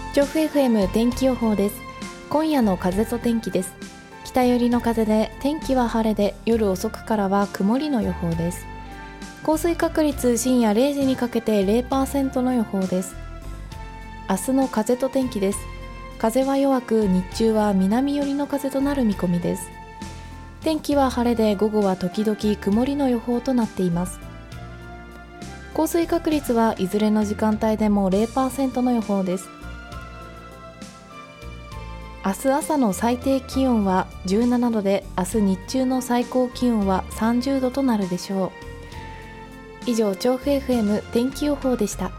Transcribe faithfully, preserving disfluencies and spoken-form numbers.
調布 エフエム 天気予報です。今夜の風と天気です。北寄りの風で天気は晴れで、夜遅くからは曇りの予報です。降水確率深夜れいじにかけて ゼロパーセント の予報です。明日の風と天気です。風は弱く、日中は南寄りの風となる見込みです。天気は晴れで、午後は時々曇りの予報となっています。降水確率はいずれの時間帯でも ゼロパーセント の予報です。明日朝の最低気温はじゅうななどで、明日日中の最高気温はさんじゅうどとなるでしょう。以上、調布 エフエム 天気予報でした。